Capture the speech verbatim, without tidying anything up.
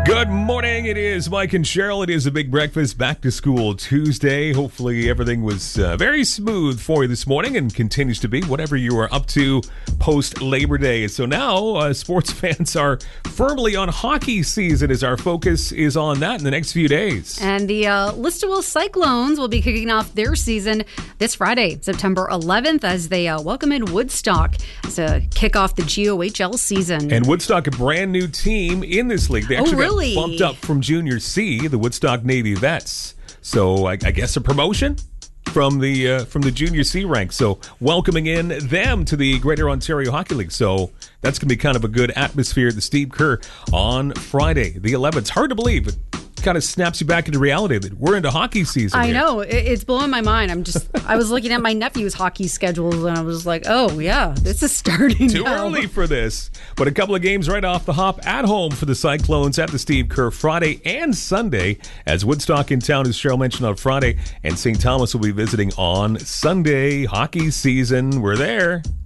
Good morning. It is Mike and Cheryl. It is a big breakfast back to school Tuesday. Hopefully everything was uh, very smooth for you this morning and continues to be, whatever you are up to post Labor Day. So now uh, sports fans are firmly on hockey season as our focus is on that in the next few days. And the uh, Listowel Cyclones will be kicking off their season this Friday, September eleventh, as they uh, welcome in Woodstock to kick off the G O H L season. And Woodstock, a brand new team in this league. They actually oh, really? got bumped up from Junior C, the Woodstock Navy Vets. So I, I guess a promotion from the uh, from the Junior C ranks. So welcoming in them to the Greater Ontario Hockey League. So that's going to be kind of a good atmosphere at the Steve Kerr on Friday, the eleventh. It's hard to believe. It kind of snaps you back into reality that we're into hockey season. I here. know. It's blowing my mind. I'm just, I was looking at my nephew's hockey schedules and I was like, oh, yeah, this is starting Too now. early for this. But a couple of games right off the hop at home for the Cyclones at the Steve Kerr Friday and Sunday, as Woodstock in town, as Cheryl mentioned, on Friday, and Saint Thomas will be visiting on Sunday. Hockey season, we're there.